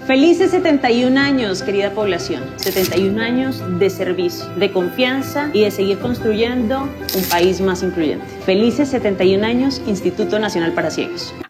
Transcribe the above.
Felices 71 años, querida población. 71 años de servicio, de confianza y de seguir construyendo un país más incluyente. Felices 71 años, Instituto Nacional para Ciegos.